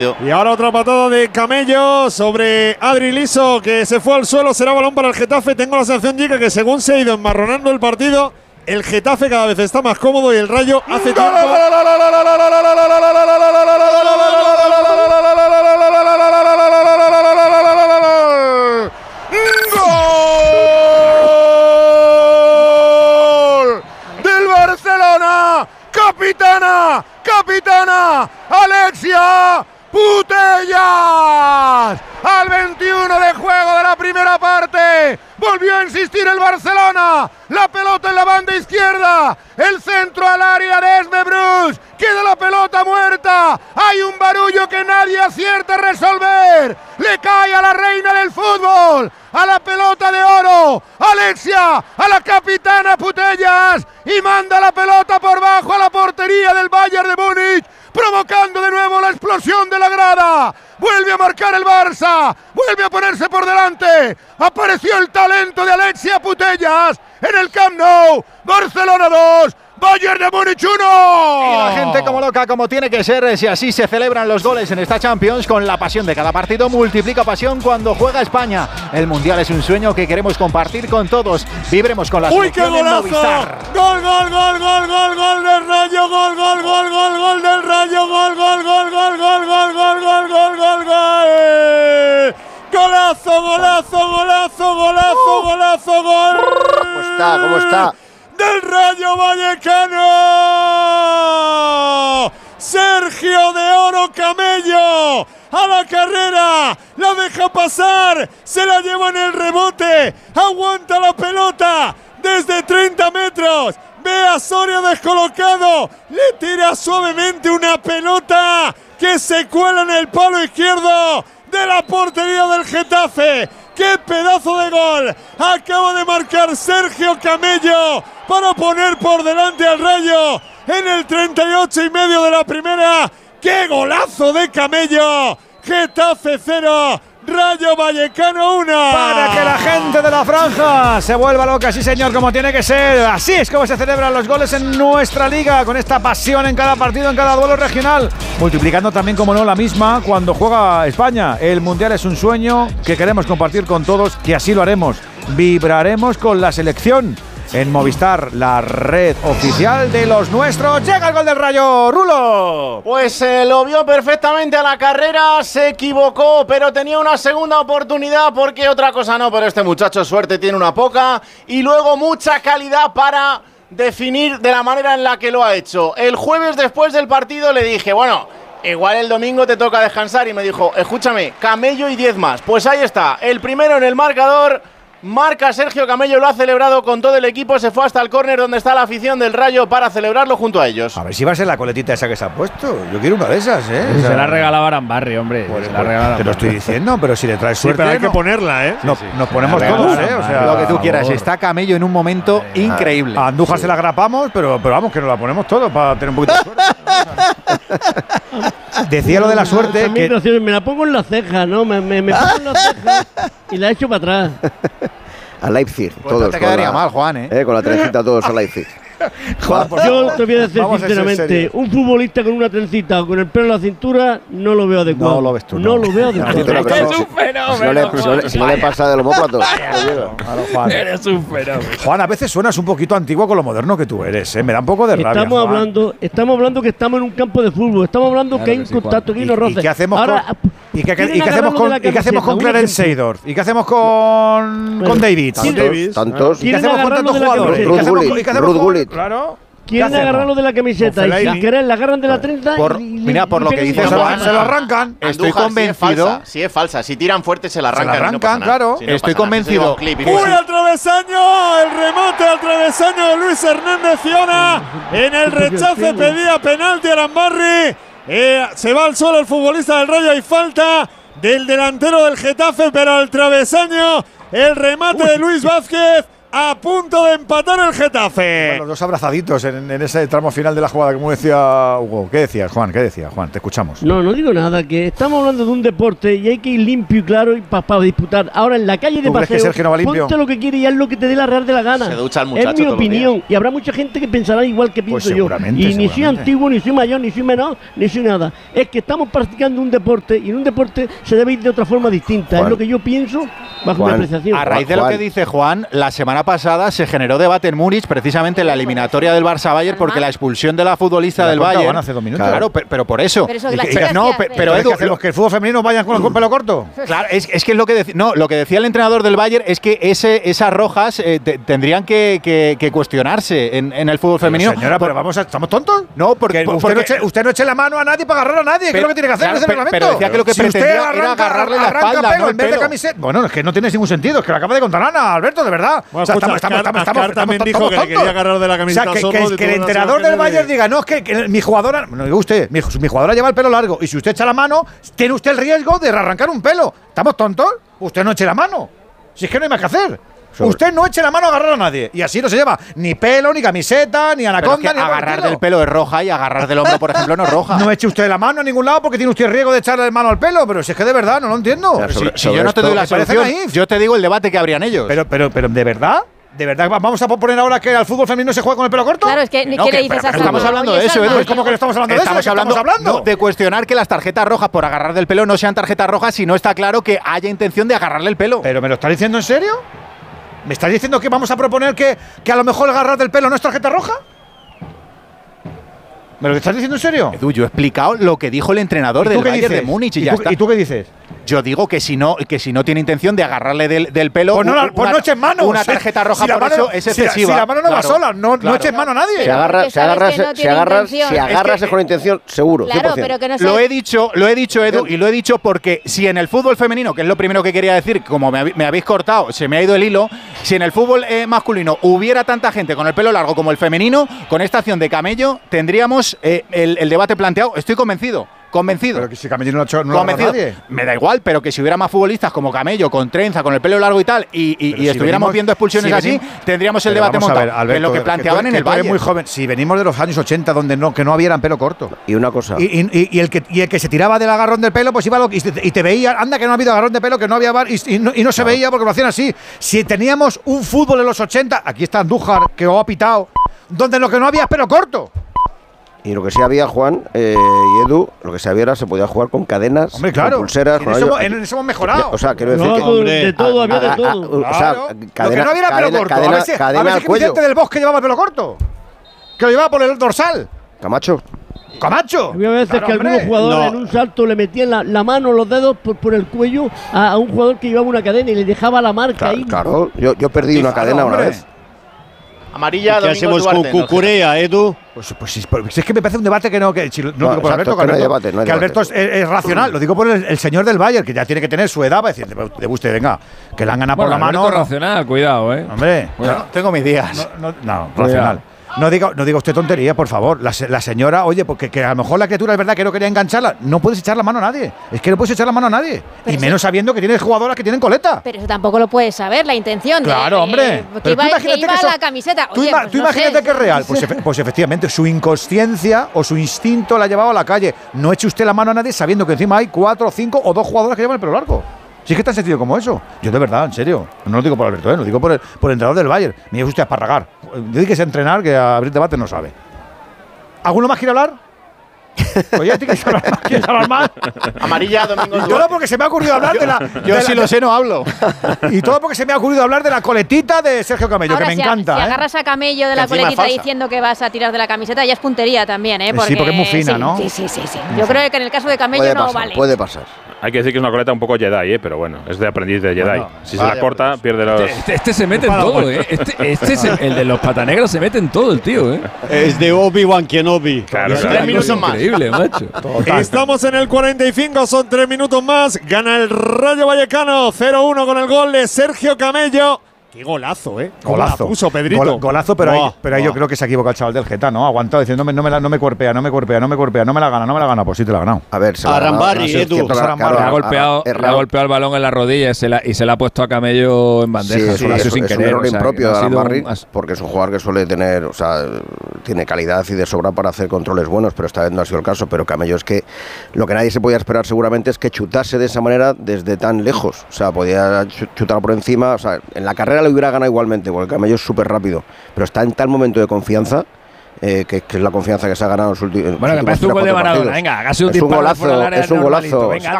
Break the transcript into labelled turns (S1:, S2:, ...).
S1: Y ahora otra patada de Camello sobre Adri Liso, que se fue al suelo. Será balón para el Getafe. Tengo la sensación, Giga, que según se ha ido enmarronando el partido, el Getafe cada vez está más cómodo y el Rayo hace tiempo.
S2: ¡Gol del Barcelona! ¡Capitana! ¡Alexia Putellas! Al 21 de juego de la primera parte, volvió a insistir el Barcelona. La pelota en la banda izquierda, el centro al área de Esme Bruce. Queda la pelota muerta. Hay un barullo que nadie acierta a resolver. Le cae a la reina del fútbol, a la pelota de oro, Alexia, a la capitana Putellas, y manda la pelota por bajo a la portería del Bayern de Múnich, provocando de nuevo la explosión de la grada. Vuelve a marcar el Barça, vuelve a ponerse por delante. Apareció el talento de Alexia Putellas en el Camp Nou. Barcelona 2, Bayern de Múnich 1.
S3: Y la gente como loca, como tiene que ser, si así se celebran los goles en esta Champions, con la pasión de cada partido. Multiplica pasión cuando juega España. El Mundial es un sueño que queremos compartir con todos. Vibremos con la selección en Movistar.
S1: ¡Gol del Rayo! ¡Gol del Rayo! ¡Gol! ¡Golazo! ¡Gol!
S4: ¿Cómo está?
S1: ¡Del Rayo Vallecano! Sergio de Oro Camello a la carrera, la deja pasar, se la lleva en el rebote, aguanta la pelota desde 30 metros, ve a Soria descolocado, le tira suavemente una pelota que se cuela en el palo izquierdo de la portería del Getafe. ¡Qué pedazo de gol! Acaba de marcar Sergio Camello para poner por delante al Rayo en el 38,5 de la primera. ¡Qué golazo de Camello! Getafe 0, Rayo Vallecano 1.
S5: Para que la gente de la franja se vuelva loca, sí señor, como tiene que ser. Así es como se celebran los goles en nuestra liga, con esta pasión en cada partido, en cada duelo regional. Multiplicando también, como no, la misma cuando juega España. El Mundial es un sueño que queremos compartir con todos, que así lo haremos. Vibraremos con la selección en Movistar, la red oficial de los nuestros. Llega el gol del Rayo, Rulo.
S6: Pues lo vio perfectamente a la carrera, se equivocó, pero tenía una segunda oportunidad, porque otra cosa no, pero este muchacho suerte tiene una poca, y luego mucha calidad para definir de la manera en la que lo ha hecho. El jueves, después del partido, le dije, bueno, igual el domingo te toca descansar, y me dijo, escúchame, Camello y 10 más. Pues ahí está, el primero en el marcador. Marca Sergio Camello, lo ha celebrado con todo el equipo, se fue hasta el córner donde está la afición del Rayo para celebrarlo junto a ellos.
S5: A ver si va a ser la coletita esa que se ha puesto. Yo quiero una de esas, ¿eh?
S7: Se la regalaba a Arambarri, hombre.
S5: Pues, te lo estoy diciendo, pero si le traes suerte…
S1: Sí, pero hay que ponerla, ¿eh?
S5: Nos ponemos todos, ¿eh? O sea,
S3: lo que tú quieras. Está Camello en un momento increíble.
S5: A Andújar se la grapamos, pero vamos, que nos la ponemos todos para tener un poquito de suerte. Decía lo de la suerte que…
S7: Me la pongo en la ceja, ¿no? Me pongo en la ceja y la echo para atrás.
S4: A Leipzig,
S3: Pues
S4: todos.
S3: no te quedaría mal, Juan, ¿eh?
S4: Con la trencita todos a Leipzig.
S7: Juan, yo te voy a decir sinceramente, un futbolista con una trencita o con el pelo en la cintura no lo veo adecuado.
S5: No lo ves tú.
S7: No lo veo adecuado. Es un fenómeno.
S4: Si no le pasa del homóplato.
S7: Eres un fenómeno.
S5: Juan, a veces suenas un poquito antiguo con lo moderno que tú eres, ¿eh? Me da un poco de rabia,
S7: Estamos
S5: Juan.
S7: hablando que estamos en un campo de fútbol. Estamos hablando que hay un contacto, que hay unos roces.
S5: ¿Y qué hacemos
S7: ahora,
S5: ¿Y qué hacemos con Clarence Seedorf? ¿Y qué hacemos con David?
S4: Tantos.
S5: ¿Y qué hacemos con tantos jugadores?
S4: Ruud Gullit.
S5: Claro.
S7: Quieren agarrarlo de la camiseta y sin querer le agarran de la 30
S3: mira, por lo que dices,
S5: se lo arrancan.
S3: Estoy convencido.
S6: Si es falsa, si tiran fuerte se la arrancan.
S5: Se la arrancan,
S6: no
S5: claro.
S6: Si no
S3: Estoy
S6: pasa
S3: convencido.
S1: ¡Uy, al travesaño! El remate al travesaño de Luis Hernández Fiona. En el rechace pedía penalti a Arambarri. Se va al suelo el futbolista del Rayo y falta del delantero del Getafe, pero al travesaño el remate de Luis Vázquez a punto de empatar el Getafe.
S5: Bueno, los dos abrazaditos en ese tramo final de la jugada, como decía Hugo. ¿Qué decías, Juan? Te escuchamos.
S7: No digo nada, que estamos hablando de un deporte y hay que ir limpio y claro para disputar. Ahora en la calle de
S5: ¿Tú crees
S7: paseo,
S5: que Sergio no va limpio?
S7: ponte lo que quieres y haz lo que te dé la real de la gana.
S6: Se ducha el muchacho
S7: es mi
S6: todos los
S7: opinión.
S6: días.
S7: Y habrá mucha gente que pensará igual que pienso yo.
S5: Seguramente,
S7: Y ni soy antiguo, ni soy mayor, ni soy menor, ni soy nada. Es que estamos practicando un deporte y en un deporte se debe ir de otra forma distinta.
S4: Juan.
S7: Es lo que yo pienso bajo mi
S4: Juan.
S7: apreciación.
S3: A raíz de lo que dice Juan, la semana pasada se generó debate en Múnich, precisamente en la eliminatoria del Barça-Bayern, porque la expulsión de la futbolista del Bayern.
S5: Hace 2 minutos.
S3: Claro, pero por eso.
S8: Pero eso es
S3: Y
S8: la
S3: que-
S8: chica
S3: no,
S8: que hace.
S3: pero Edu,
S5: ¿que el fútbol femenino vayan con pelo corto?
S3: claro, es que es lo que decía. No, lo que decía el entrenador del Bayern es que esas rojas tendrían que cuestionarse en el fútbol femenino.
S5: Señora, pero ¿estamos tontos?
S3: No, porque
S5: usted no eche la mano a nadie para agarrar a nadie. ¿Qué es lo que tiene que hacer
S3: claro,
S5: en ese reglamento?
S3: pero decía que lo que
S5: si usted
S3: pretendía era agarrarle la
S5: arranca
S3: espalda,
S5: pelo
S3: no el
S5: en vez de
S3: pelo.
S5: camiseta. Bueno, es que no tiene ningún sentido. Es que lo acaba de contar Ana, Alberto, de verdad.
S1: Bueno, escucha, Ascar también dijo que le quería agarrar de la camiseta
S5: O sea,
S1: a Sorloth y
S5: que el
S1: tuvo unas
S5: entrenador del
S1: imágenes
S5: Bayern diga, no, es que mi jugadora, no diga usted, mi jugadora lleva el pelo largo y si usted echa la mano, tiene usted el riesgo de arrancar un pelo. ¿Estamos tontos? Usted no eche la mano. Si es que no hay más que hacer. Usted no eche la mano a agarrar a nadie. Y así no se lleva ni pelo, ni camiseta, ni
S3: Pero es
S5: anaconda,
S3: que
S5: ni
S3: agarrar del pelo es roja y agarrar del hombro, por ejemplo, no es roja.
S5: No eche usted la mano a ningún lado porque tiene usted riesgo de echarle la mano al pelo. Pero si es que de verdad no lo entiendo.
S4: Claro,
S3: Si yo no te doy la
S5: me parece
S3: solución,
S5: naif.
S3: yo te digo el debate que habrían ellos.
S5: Pero, ¿de verdad? ¿De verdad vamos a proponer ahora que al fútbol femenino se juega con el pelo corto?
S8: Claro, es que
S3: No,
S8: ¿qué le
S3: que-
S8: dices
S3: pero
S8: a
S3: que estamos
S8: Salma?
S3: hablando de
S8: Oye,
S3: eso,
S8: Salma,
S3: Edu.
S5: Pues ¿cómo que no estamos hablando de eso? ¿De qué estamos hablando?
S3: no, de cuestionar que las tarjetas rojas por agarrar del pelo no sean tarjetas rojas si no está claro que haya intención de agarrarle el pelo.
S5: ¿Pero me lo estás diciendo en serio? ¿Me estás diciendo que vamos a proponer que a lo mejor agarrar del pelo no es tarjeta roja? ¿Me lo estás diciendo en serio?
S3: Edu, yo he explicado lo que dijo el entrenador
S5: ¿Y tú
S3: del
S5: qué
S3: Bayern de
S5: dices?
S3: Múnich y
S5: ¿Y
S3: ya
S5: tú-
S3: está.
S5: ¿Y tú qué dices?
S3: Yo digo que si no tiene intención de agarrarle del pelo,
S5: Pues no eches mano.
S3: una tarjeta roja
S5: Si la
S3: por
S5: mano-
S3: eso es
S5: si
S3: excesiva.
S5: la mano no va
S3: Claro,
S5: sola, no
S3: claro.
S5: eches mano a nadie.
S8: Pero
S4: Si agarras,
S8: porque sabes que no tiene intención.
S4: si agarras es con intención, seguro.
S8: Claro,
S4: 100%.
S8: pero que no
S3: Lo
S8: sé.
S3: he dicho, Edu, y lo he dicho porque si en el fútbol femenino, que es lo primero que quería decir, como me habéis cortado, se me ha ido el hilo, si en el fútbol masculino hubiera tanta gente con el pelo largo como el femenino, con esta acción de Camello tendríamos el debate planteado. Estoy convencido.
S5: Pero que si Camello no lo ha hecho no lo ha
S3: Convencido.
S5: agarrado nadie.
S3: Me da igual, pero que si hubiera más futbolistas como Camello, con trenza, con el pelo largo y tal, y
S5: si
S3: estuviéramos
S5: venimos-
S3: viendo expulsiones
S5: si
S3: así,
S5: venimos-
S3: tendríamos el
S5: Pero
S3: debate
S5: vamos a
S3: montado.
S5: ver,
S3: que es
S5: Alberto,
S3: lo que planteaban en el
S5: tú eres
S3: Bayern.
S5: muy joven. Si venimos de los años 80 donde no había pelo corto.
S4: Y una cosa.
S5: Y el que se tiraba del agarrón del pelo, pues iba y te veía, anda que no ha habido agarrón de pelo, que no había bar, y no se veía porque lo hacían así. Si teníamos un fútbol en los 80, aquí está Andújar, que ha pitado, donde lo que no había es pelo corto.
S4: Y lo que sí había, Juan y Edu, lo que sí había era se podía jugar con cadenas,
S5: Hombre, claro.
S4: con pulseras, con
S5: En eso hemos mejorado.
S4: O sea, quiero decir
S7: No,
S4: que.
S7: de todo, había de todo.
S4: O sea,
S5: Claro.
S4: cadena,
S5: lo que no había era pelo corto. A ver si
S4: cadena al
S5: que
S4: cuello.
S5: Vicente del Bosque llevaba el pelo corto. Que lo llevaba por el dorsal.
S4: Camacho.
S5: ¡Camacho!
S7: Había veces
S5: Claro,
S7: que algunos
S5: hombre.
S7: jugadores en un salto le metían la mano, los dedos por el cuello a un jugador que llevaba una cadena y le dejaba la marca ahí.
S4: Claro, yo perdí una cadena una
S5: hombre.
S4: vez.
S6: Amarilla,
S9: ¿Qué
S6: Domingo
S9: hacemos con
S6: Duarte, no sé.
S9: Cucurea, Edu?
S5: Pues es que me parece un debate que no. Que, si lo digo por
S4: exacto,
S5: Alberto,
S4: que no hay debate, no hay
S5: que Alberto
S4: debate.
S5: es racional. Lo digo por el señor del Bayern, que ya tiene que tener su edad para decir, de usted, venga, que le han ganado por la mano.
S10: Alberto racional, cuidado, ¿eh?
S5: Hombre,
S3: Tengo mis días.
S5: no, racional. No diga usted tontería, por favor. La señora, oye, porque que a lo mejor la criatura es verdad que no quería engancharla. No puedes echar la mano a nadie. Es que no puedes echar la mano a nadie.
S8: Pero
S5: y menos sabiendo que tienes jugadoras que tienen coleta.
S8: Pero eso tampoco lo puedes saber, la intención.
S5: Claro, hombre.
S8: Que
S5: Pero tú
S8: iba,
S5: imagínate
S8: que iba
S5: que eso-
S8: a la camiseta.
S5: Tú,
S8: Oye, pues
S5: tú
S8: no
S5: imagínate
S8: sé.
S5: que es real. Pues efectivamente, su inconsciencia o su instinto la ha llevado a la calle. No eche usted la mano a nadie sabiendo que encima hay 4, 5 o 2 jugadoras que llevan el pelo largo. Si es que es tan sencillo como eso. Yo de verdad, en serio. No lo digo por Alberto, lo digo por el entrenador del Bayern. Me lleva usted a esparragar. Dedíquese a entrenar, que a abrir debate no sabe. ¿Alguno más quiere hablar? Oye, ¿quieres hablar más? ¿Quieres hablar más?
S6: Amarilla, Domingo
S5: Yo no,
S6: Duarte.
S5: porque se me ha ocurrido hablar de la.
S3: Yo
S5: de
S3: si
S5: la-
S3: lo sé no hablo.
S5: Y todo porque se me ha ocurrido hablar de la coletita de Sergio Camello,
S8: Ahora,
S5: que me
S8: si
S5: encanta.
S8: si
S5: ¿eh?
S8: agarras a Camello de
S6: Que
S8: la
S6: encima es
S8: coletita
S6: falsa.
S8: diciendo que vas a tirar de la camiseta, ya es puntería también, ¿eh?
S5: Sí, porque es muy fina,
S8: sí,
S5: ¿no?
S8: Sí. Yo creo que en el caso de Camello no vale.
S4: Puede pasar.
S11: Hay que decir que es una coleta un poco Jedi, pero bueno, es de aprendiz de Jedi.
S5: Bueno,
S11: si se la corta, pierde los.
S10: Este se mete en todo, ¿eh? El de los patanegros se mete en todo, el tío, ¿eh?
S9: Es de Obi-Wan Kenobi.
S11: Claro,
S10: Es
S11: claro.
S10: algo
S6: minutos más.
S10: increíble, macho.
S1: Estamos en el 45, son 3 minutos más. Gana el Rayo Vallecano 0-1 con el gol de Sergio Camello. Qué golazo,
S5: Golazo.
S1: Puso Pedrito.
S5: Golazo, pero ahí yo creo que se ha equivocado el chaval del Geta, ¿no? Ha aguantado diciendo, no me cuerpea, no me la gana. Pues sí te la ha ganado.
S4: A ver,
S9: Arambari, Edu.
S10: Le ha golpeado el balón en la rodilla y se la ha puesto a Camello en bandeja.
S4: Sí, es un error impropio de Arambari, porque es un jugador que suele tener, o sea, tiene calidad y de sobra para hacer controles buenos, pero esta vez no ha sido el caso. Pero Camello, es que lo que nadie se podía esperar seguramente es que chutase de esa manera desde tan lejos. O sea, podía chutar por encima, o sea, en la carrera le hubiera ganado igualmente, porque el Camello es súper rápido, pero está en tal momento de confianza, que es la confianza que se ha ganado en los últimos.
S10: Bueno, que parece un gol de Maradona. Venga, hágase un disparo por el área.
S4: Es un golazo.